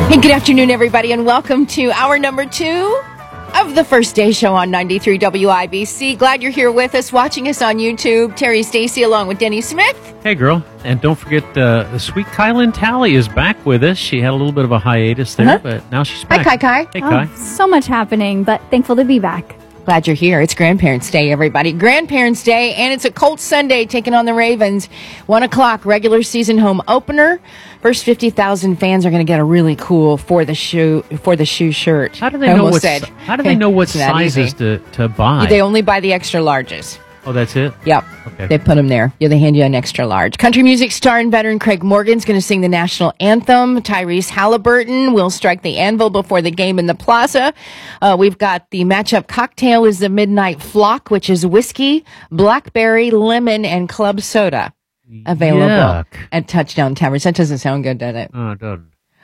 Hey, good afternoon, everybody, and welcome to hour number 2 of the First Day Show on 93 WIBC. Glad you're here with us, watching us on YouTube. Terry Stacy along with Denny Smith. Hey, girl. And don't forget, the sweet Kylan Talley is back with us. She had a little bit of a hiatus there, but now she's back. Hi, Kai. Hey, Kai. So much happening, but thankful to be back. Glad you're here. It's Grandparents' Day, everybody. Grandparents' Day, and it's a Colts Sunday taking on the Ravens. 1 o'clock, regular season home opener. First 50,000 fans are going to get a really cool for the shoe shirt. How do they know what sizes to buy? They only buy the extra larges. Oh, that's it? Yep. Okay. They put them there. Yeah, they hand you an extra large. Country music star and veteran Craig Morgan's going to sing the national anthem. Tyrese Halliburton will strike the anvil before the game in the plaza. We've got the matchup cocktail is the Midnight Flock, which is whiskey, blackberry, lemon, and club soda available at Touchdown Taverns. That doesn't sound good, does it? Oh, it doesn't.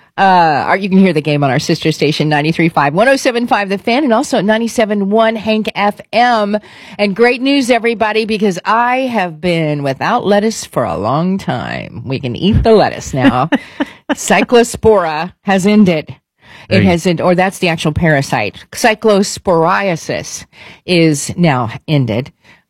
You can hear the game on our sister station, 93.5, 107.5 The Fan, and also at 97.1 Hank FM. And great news, everybody, because I have been without lettuce for a long time. We can eat the lettuce now. Cyclospora has ended. Or that's the actual parasite. Cyclosporiasis is now ended.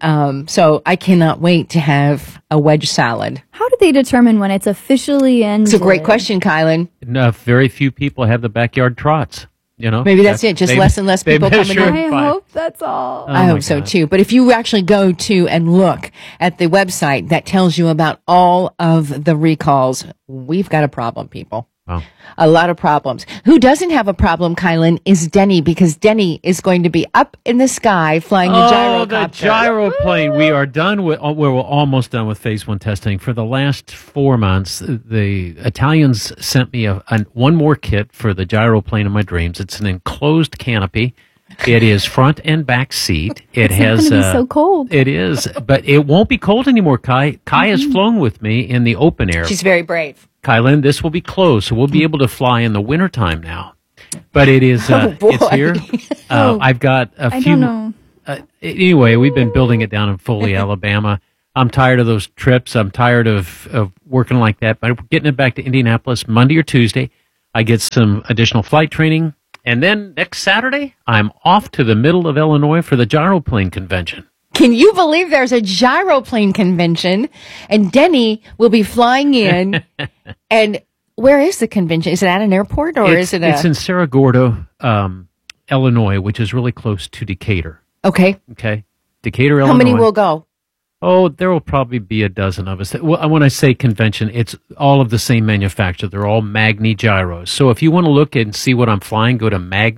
So I cannot wait to have a wedge salad. How do they determine when it's officially ended? It's a great question, Kylan. Very few people have the backyard trots. You know, maybe that's it. Just less and less people coming in. I hope that's all. I hope so too. But if you actually go to and look at the website that tells you about all of the recalls, we've got a problem, people. Wow. A lot of problems. Who doesn't have a problem, Kylan, is Denny, because Denny is going to be up in the sky flying the gyrocopter. The gyroplane. We are done with, we're almost done with phase 1 testing. For the last 4 months, the Italians sent me one more kit for the gyroplane of my dreams. It's an enclosed canopy. It is front and back seat. It's going to be so cold. It is, but it won't be cold anymore, Kai. Kai has flown with me in the open air. She's very brave. Kylan, this will be closed, so we'll be able to fly in the wintertime now. But it is, it's here. I've got a few. I don't know. Anyway, we've been building it down in Foley, Alabama. I'm tired of those trips. I'm tired of working like that. But we're getting it back to Indianapolis Monday or Tuesday. I get some additional flight training. And then next Saturday, I'm off to the middle of Illinois for the gyroplane convention. Can you believe there's a gyroplane convention and Denny will be flying in? And where is the convention? Is it at an airport or is it It's in Cerro Gordo, Illinois, which is really close to Decatur. Okay. Decatur, Illinois. How many will go? Oh, there will probably be a dozen of us. When I say convention, it's all of the same manufacturer. They're all Magni gyros. So if you want to look and see what I'm flying, go to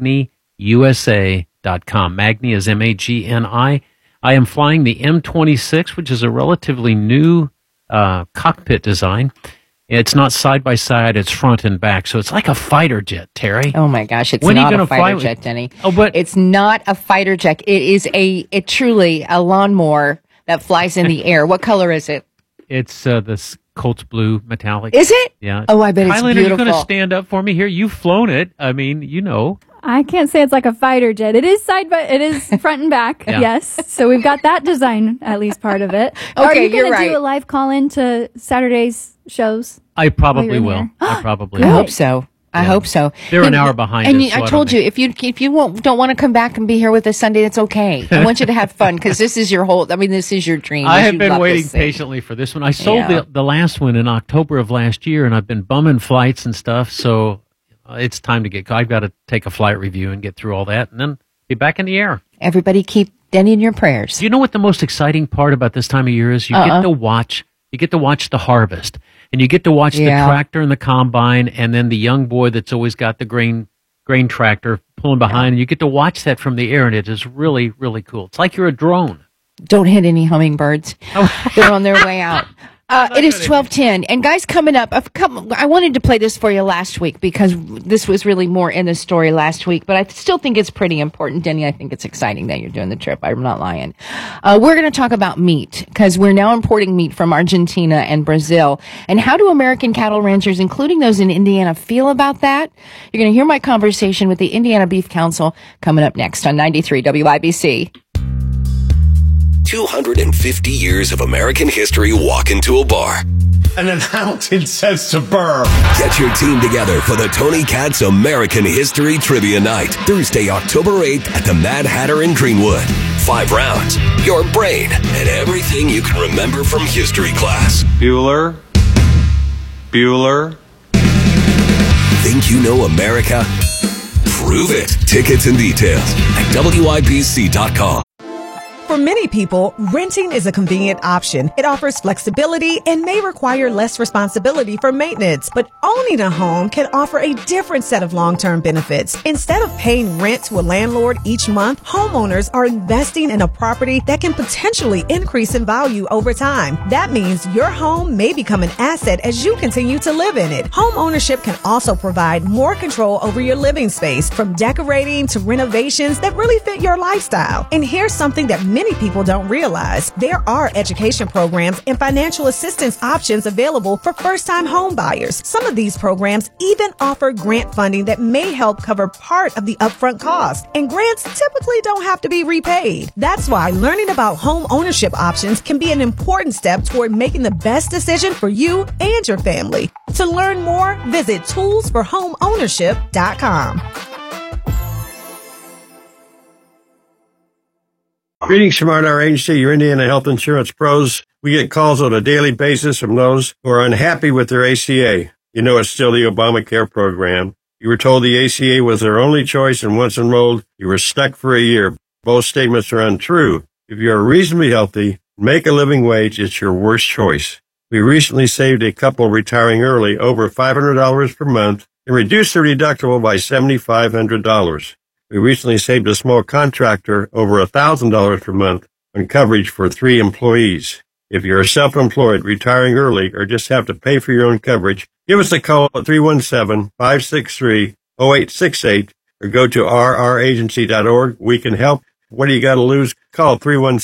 magniusa.com. Magni is MAGNI. I am flying the M26, which is a relatively new cockpit design. It's not side-by-side, it's front and back. So it's like a fighter jet, Terry. Oh, my gosh. It's not a fighter jet, Denny. Oh, but it's not a fighter jet. It is truly a lawnmower that flies in the air. What color is it? It's this Colts blue metallic. Is it? Yeah. Oh, I bet it's beautiful. Are you going to stand up for me here? You've flown it. I mean, you know. I can't say it's like a fighter jet. It is front and back. Yeah. Yes. So we've got that design, at least part of it. Okay, Are you you're going to right. do a live call-in to Saturday's shows? I probably will. here? I probably I will. hope so. I hope so. They're an hour behind and us, so I told you, if you don't want to come back and be here with us Sunday, that's okay. I want you to have fun because this is your this is your dream. I have You been love waiting this thing. patiently for this one. I sold Yeah. the last one in October of last year, and I've been bumming flights and stuff, so it's time to I've got to take a flight review and get through all that, and then be back in the air. Everybody keep Denny in your prayers. Do you know what the most exciting part about this time of year is? You get to watch the harvest, and you get to watch the tractor and the combine, and then the young boy that's always got the grain tractor pulling behind, and you get to watch that from the air, and it is really, really cool. It's like you're a drone. Don't hit any hummingbirds. They're on their way out. It is 12:10, and guys, coming up, I wanted to play this for you last week because this was really more in the story last week, but I still think it's pretty important. Denny, I think it's exciting that you're doing the trip. I'm not lying. We're going to talk about meat because we're now importing meat from Argentina and Brazil. And how do American cattle ranchers, including those in Indiana, feel about that? You're going to hear my conversation with the Indiana Beef Council coming up next on 93 WIBC. 250 years of American history walk into a bar. And then Hamilton says to Burr. Get your team together for the Tony Katz American History Trivia Night, Thursday, October 8th at the Mad Hatter in Greenwood. 5 rounds, your brain, and everything you can remember from history class. Bueller. Think you know America? Prove it. Tickets and details at WIBC.com. For many people, renting is a convenient option. It offers flexibility and may require less responsibility for maintenance. But owning a home can offer a different set of long-term benefits. Instead of paying rent to a landlord each month, homeowners are investing in a property that can potentially increase in value over time. That means your home may become an asset as you continue to live in it. Home ownership can also provide more control over your living space, from decorating to renovations that really fit your lifestyle. And here's something that many people don't realize. There are education programs and financial assistance options available for first-time home buyers. Some of these programs even offer grant funding that may help cover part of the upfront cost. And grants typically don't have to be repaid. That's why learning about home ownership options can be an important step toward making the best decision for you and your family. To learn more, visit toolsforhomeownership.com. Greetings from our agency, your Indiana Health Insurance Pros. We get calls on a daily basis from those who are unhappy with their ACA. You know it's still the Obamacare program. You were told the ACA was their only choice, and once enrolled, you were stuck for a year. Both statements are untrue. If you are reasonably healthy, make a living wage, it's your worst choice. We recently saved a couple retiring early over $500 per month and reduced their deductible by $7,500. We recently saved a small contractor over $1,000 per month on coverage for 3 employees. If you're self-employed, retiring early, or just have to pay for your own coverage, give us a call at 317-563-0868 or go to rragency.org. We can help. What do you got to lose? Call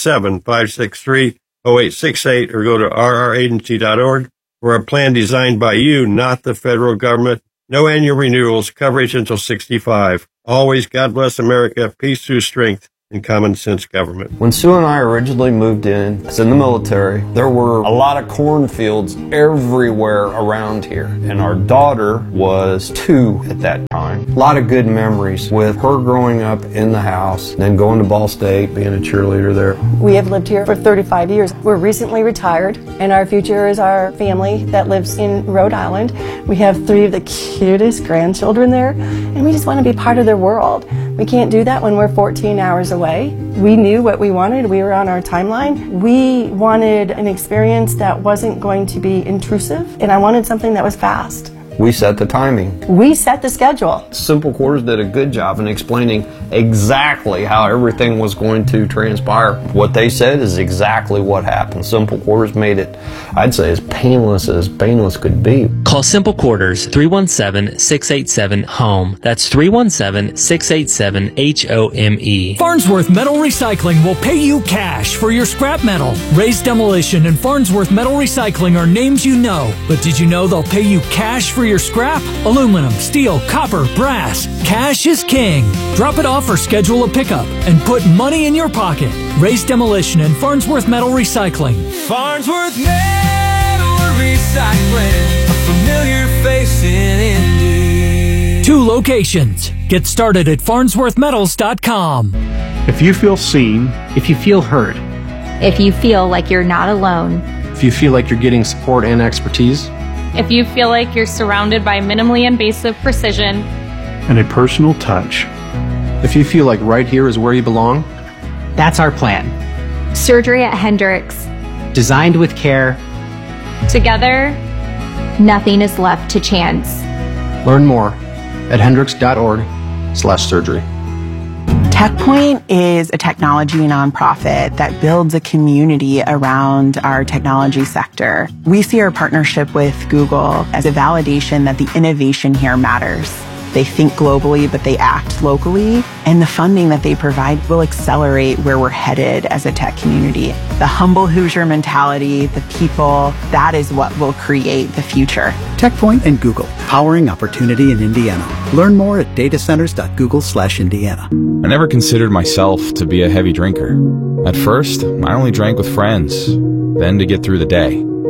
317-563-0868 or go to rragency.org. We're a plan designed by you, not the federal government. No annual renewals, coverage until 65. Always God bless America, peace through strength, and common sense government. When Sue and I originally moved in, as in the military, there were a lot of cornfields everywhere around here. And our daughter was 2 at that time. A lot of good memories with her growing up in the house, then going to Ball State, being a cheerleader there. We have lived here for 35 years. We're recently retired, and our future is our family that lives in Rhode Island. We have 3 of the cutest grandchildren there, and we just want to be part of their world. We can't do that when we're 14 hours away. We knew what we wanted. We were on our timeline. We wanted an experience that wasn't going to be intrusive, and I wanted something that was fast. We set the timing. We set the schedule. Simple Quarters did a good job in explaining exactly how everything was going to transpire. What they said is exactly what happened. Simple Quarters made it, I'd say, as painless could be. Call Simple Quarters 317-687-HOME. That's 317-687-HOME. Farnsworth Metal Recycling will pay you cash for your scrap metal. Raised Demolition and Farnsworth Metal Recycling are names you know, but did you know they'll pay you cash for your scrap? Aluminum, steel, copper, brass. Cash is king. Drop it off or schedule a pickup and put money in your pocket. Raised Demolition and Farnsworth Metal Recycling. Farnsworth Metal Recycling, a familiar face in Indy. 2 locations. Get started at farnsworthmetals.com. If you feel seen, if you feel heard, if you feel like you're not alone, if you feel like you're getting support and expertise, if you feel like you're surrounded by minimally invasive precision and a personal touch, if you feel like right here is where you belong, that's our plan. Surgery at Hendricks. Designed with care. Together, nothing is left to chance. Learn more at hendricks.org/surgery. TechPoint is a technology nonprofit that builds a community around our technology sector. We see our partnership with Google as a validation that the innovation here matters. They think globally, but they act locally. And the funding that they provide will accelerate where we're headed as a tech community. The humble Hoosier mentality, the people, that is what will create the future. TechPoint and Google, powering opportunity in Indiana. Learn more at datacenters.google/Indiana. I never considered myself to be a heavy drinker. At first, I only drank with friends, then to get through the day.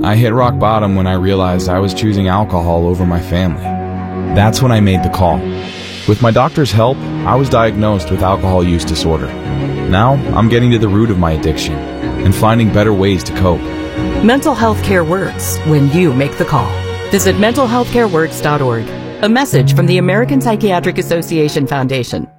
I hit rock bottom when I realized I was choosing alcohol over my family. That's when I made the call. With my doctor's help, I was diagnosed with alcohol use disorder. Now, I'm getting to the root of my addiction and finding better ways to cope. Mental health care works when you make the call. Visit mentalhealthcareworks.org. A message from the American Psychiatric Association Foundation.